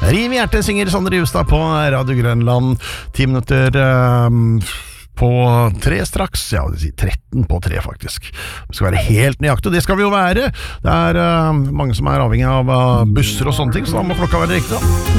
Riv i hjertet synger Sondre Justad på Radio Grønland. 10 minutter på 3 straks. Ja, det sier 13 på 3 faktisk. Det skal være helt nøyaktig, og det skal vi jo være. Det er mange som er avhengig av busser og sånne ting, så da må klokka være riktig da.